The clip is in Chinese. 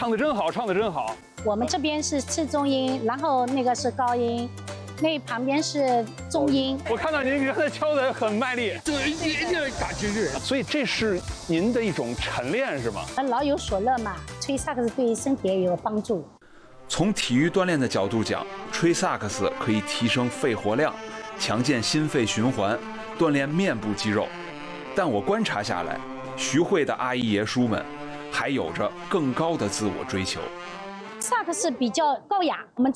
唱得真好，唱得真好。 我们这边是次中音，然后那个是高音，那旁边是中音。 我看到您刚才敲得很卖力， 对，一定要打精神。 所以这是您的一种晨练是吗？ 老有所乐嘛，吹萨克斯对身体也有帮助。 从体育锻炼的角度讲，吹萨克斯可以提升肺活量，强健心肺循环，锻炼面部肌肉。但我观察下来，徐汇的阿姨爷叔们还有着更高的自我追求。 萨克斯比较高雅，我们